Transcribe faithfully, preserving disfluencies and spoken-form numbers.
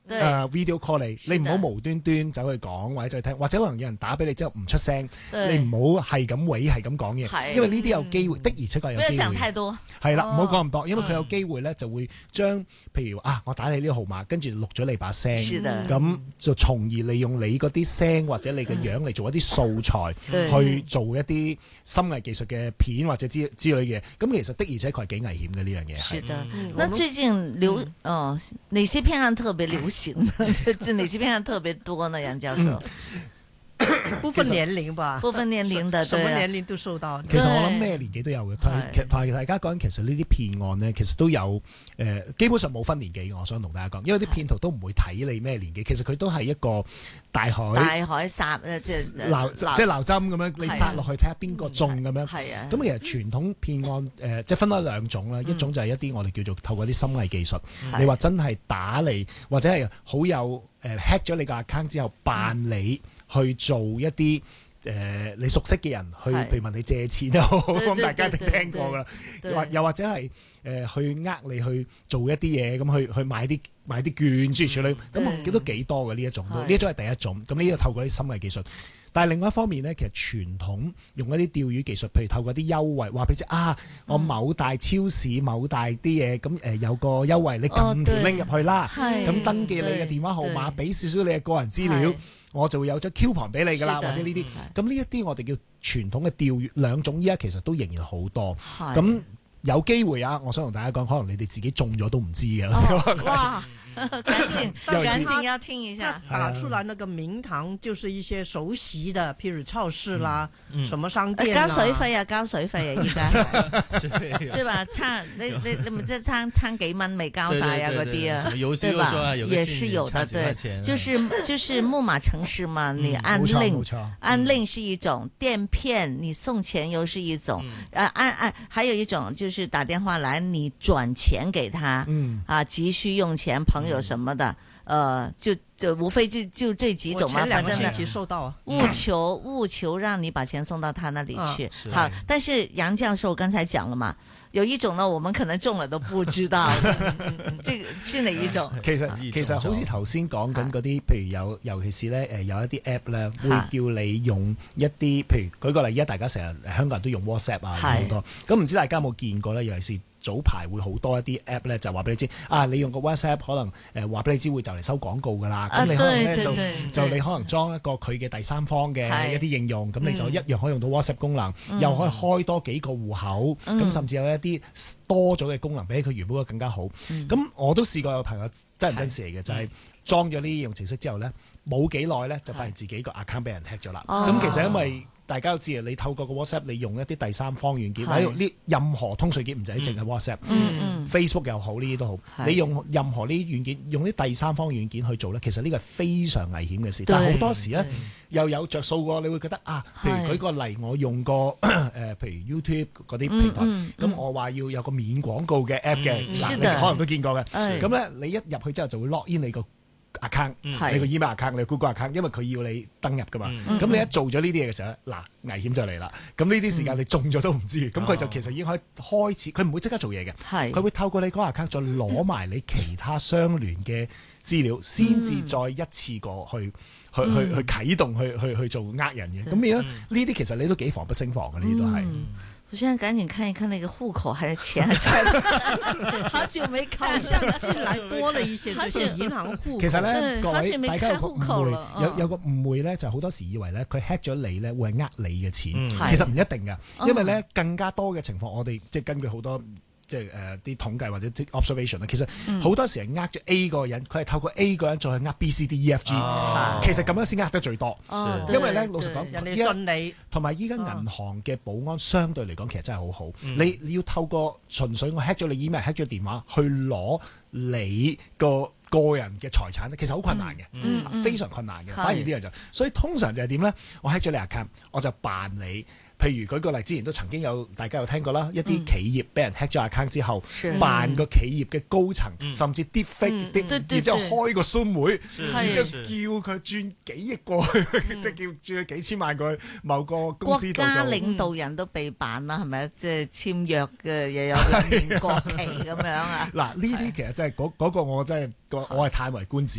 誒 video call 你，你唔好無端端走去講或者走去聽，或者可能有人打俾你之後唔出聲，你唔好係咁喂係咁講嘢，因為呢啲有機會的而且確有機會。 不要講太多。 係啦，唔好講咁多，因為佢有機會咧就會將譬如啊，我打你呢個號碼，跟住錄咗你把聲，咁就從而利用你嗰啲聲或者你嘅樣嚟做一啲素材，去做一啲深偽技術嘅片或者之之類嘅。咁其實的而且確係幾危險嘅呢樣嘢。 是的，那最近流哦，哪些騙案特別流行呢？就哪些騙案特別多呢？楊教授？ 部分年齡吧， 部分年齡的， 什麼年齡都受到。 其實我諗咩年紀都有嘅，同同大家講，其實呢啲騙案呢，其實都有誒、呃，基本上冇分年紀。我想同大家講，因為啲騙徒都唔會睇你咩年紀，其實佢都係一個大海大海殺即係鬧即係鬧針咁樣，你殺落去睇下邊個中咁樣。 係啊， 咁其實傳統騙案誒、呃，即係分開兩種啦，嗯、一種就係一啲我哋叫做透過啲深偽技術，你話真係打你，或者係好有誒 hack 咗你個 account 之後扮你。去做一啲誒、呃、你熟悉嘅人去，譬如問你借錢都好，咁大家一定聽過噶啦。或又或者係誒、呃、去呃你去做一啲嘢，咁去去買啲買啲券諸如此類。咁我見到幾多嘅呢一種，呢一種係第一種。咁呢個透過啲深偽技術。但係另外一方面咧，其實傳統用一啲釣魚技術，譬如透過啲優惠，話俾你知啊，我某大超市、嗯、某大啲嘢，咁誒有個優惠，你撳條 link 入去啦，咁、哦、登記你嘅電話號碼，俾少少你嘅個人資料。我就會有張 coupon 俾你㗎啦，或者呢啲，咁呢一啲我哋叫傳統嘅釣魚兩種，依家其實都仍然好多，咁有機會啊！我想同大家講，可能你哋自己中咗都唔知嘅。 哦、哇！趕緊趕緊要聽一下， 打出來那個名堂就是一些熟悉的，譬如超市啦，嗯、什麼商店、啊、 交水費啊，交水費啊，依家對吧？差你你你唔知差差幾蚊未交晒啊嗰啲啊，對吧？也是有的，對，就是就是木馬城市嘛，你按令按令是一種電騙，你送錢又是一種，啊按按還有一種就是打電話來你轉錢給他，嗯啊急需用錢朋友什麼的，呃，就就無非就就這幾種嘛，反正呢，務求務求讓你把錢送到他那裏去。嗯、好，但是楊教授剛才講了嘛，有一種呢，我們可能中了都不知道，這個是哪一種？ 其實其實好似頭先講緊嗰啲，譬如有尤其是咧誒有一啲 app 咧，會叫你用一啲，譬如舉個例，而家大家成日香港人都用 WhatsApp 啊好多，咁唔知大家有冇見過咧？尤其是早排會好多一啲 app 咧，就話俾你知啊，你用個 WhatsApp 可能誒話俾你知會就嚟收廣告噶啦，咁、啊、你可能咧就就你可能裝一個佢嘅第三方嘅一啲應用，咁你就一樣可以用到 WhatsApp 功能，嗯、又可以開多幾個戶口，咁、嗯、甚至有一啲多咗嘅功能比佢原本個更加好。咁、嗯、我都試過有朋友真人真事嚟嘅，就係、是、裝咗呢啲應用程式之後咧，冇幾耐咧就發現自己個 account 俾人 hack 咗啦。咁、哦、其實因為大家都知啊，你透過個 WhatsApp，你用一啲第三方軟件，喺呢任何通訊件唔使淨係 WhatsApp、嗯嗯、Facebook 又好，呢啲都好。你用任何呢啲軟件，用啲第三方軟件去做咧，其實呢個係非常危險嘅事。但係好多時咧又有着數喎，你會覺得啊，譬如舉個例，我用過誒、呃，譬如 YouTube 嗰啲平台，咁、嗯嗯、我話要有個免廣告嘅 app 嘅，嗱、嗯、你可能都見過嘅。咁咧、嗯、你一入去之後就會 lock in 你個account，、嗯、你個 email account，你個 Google account，因為佢要你登入噶嘛。咁、嗯、你一做咗呢啲嘢嘅時候咧，嗱危險就嚟啦。咁呢啲時間你中咗都唔知，咁、嗯、佢就其實已經可以開始，佢唔會即刻做嘢嘅。佢會透過你嗰個 account 再攞埋你其他相聯嘅資料，先至、嗯、再一次過去、嗯、去去去啟動去去去做呃人嘅。咁而家呢啲其實你都幾防不勝防嘅，呢啲都係。 我現在趕緊看一看那個戶口，還有錢還在，好久沒看， 像進來多了一些這些銀行戶。 其實咧，各位大家有個誤會，有有個誤會咧，就好多時以為咧，佢 hack 咗你咧，會係呃你嘅錢，嗯、其實唔一定㗎，因為咧更加多嘅情況，我哋即係根據好多。即係誒啲統計或者啲 observation 咧，其實好多時係呃咗 A 個人，佢係透過 A 個人再去呃 B、C、D、E、F、G，其實咁樣先呃得最多。因為咧老實講， 人哋信你， 同埋依家銀行嘅保安相對嚟講其實真係好好。你你要透過純粹我 hack 咗你 email、hack 咗電話去攞你個個人嘅財產咧，其實好困難嘅，非常困難嘅。反而呢樣就，所以通常就係點咧？我 hack 咗你 account，我就扮你。譬如舉個例，之前都曾經有大家有聽過啦，一啲企業俾人 hack 咗 account 之後，扮個企業嘅高層，甚至 deepfake，然之後開個 Zoom會，然之後叫佢轉幾億過去，即係叫轉幾千萬過去某個公司度做。國家領導人都被扮啦，係咪？即係簽約嘅又有兩年國旗咁樣啊？ 嗱，呢啲其實真係嗰嗰個我真係我係嘆為觀止。